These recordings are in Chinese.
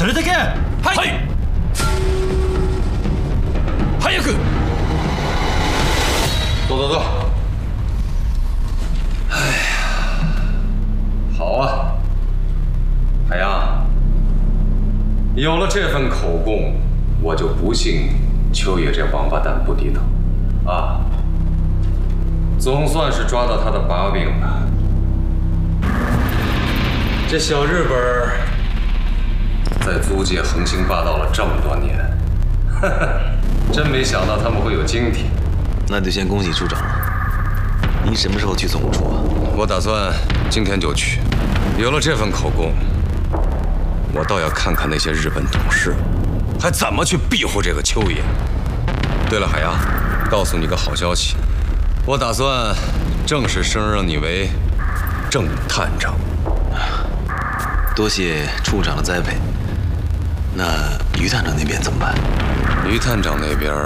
連れてけ。 はい。早く。 走走走。哎呀，好啊，海洋，有了这份口供，我就不信秋野这王八蛋不低头啊！总算是抓到他的把柄了。这小日本在租界横行霸道了这么多年，哈哈，真没想到他们会有今天。 那就先恭喜处长了。您什么时候去总务处啊？ 我打算今天就去。有了这份口供，我倒要看看那些日本董事还怎么去庇护这个秋野。对了，海洋，告诉你个好消息，我打算正式升任你为正探长。 多谢处长的栽培。那于探长那边怎么办？ 于探长那边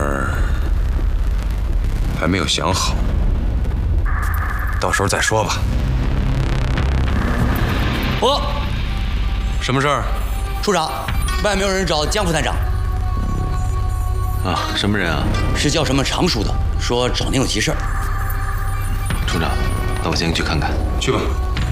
还没有想好，到时候再说吧。什么事儿？ 处长，外面有人找江副探长。 啊，什么人啊？ 是叫什么常书的，说找您有急事儿。 处长，那我先去看看。 去吧。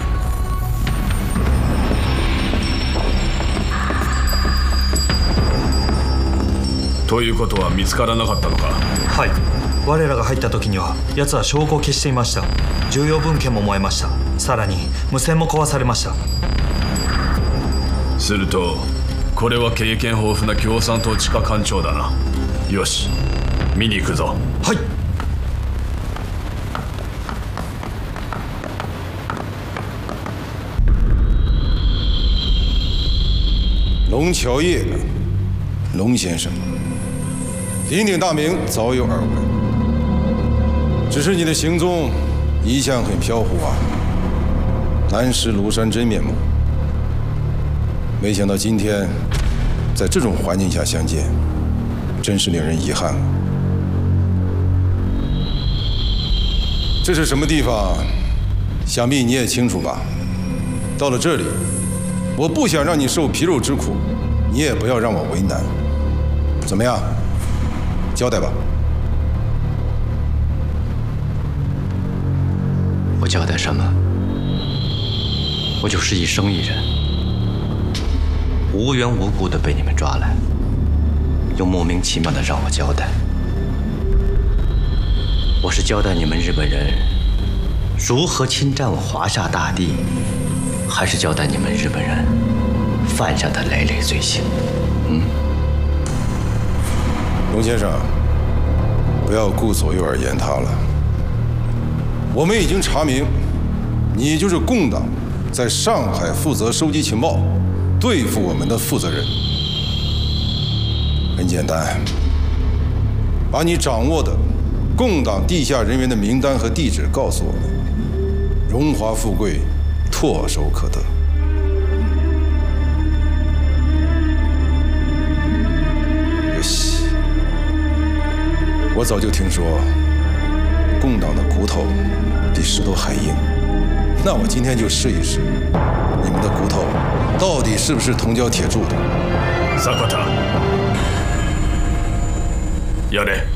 ということは見つからなかったのか。 はい。我らが入った時には奴は証拠を消していました。重要文献も燃えました。さらに無線も壊されました。 するとこれは経験豊富な共産党地下官庁だな。よし、見に行くぞ。 はい。 龙桥业，龙先生，鼎鼎大名早有耳闻，只是你的行踪一向很飘忽啊，难识庐山真面目。没想到今天在这种环境下相见，真是令人遗憾。这是什么地方？想必你也清楚吧？到了这里，我不想让你受皮肉之苦，你也不要让我为难。怎么样？交代吧。 我交代什么？我就是一生意人，无缘无故的被你们抓来，又莫名其妙的让我交代。我是交代你们日本人如何侵占我华夏大地，还是交代你们日本人犯下的累累罪行？ 龙先生，不要顾左右而言他了。我们已经查明，你就是共党在上海负责收集情报、对付我们的负责人。很简单，把你掌握的共党地下人员的名单和地址告诉我们，荣华富贵唾手可得。よし，我早就听说共党的骨头比石头还硬，那我今天就试一试，你们的骨头到底是不是铜胶铁铸的。 坂田，やれ。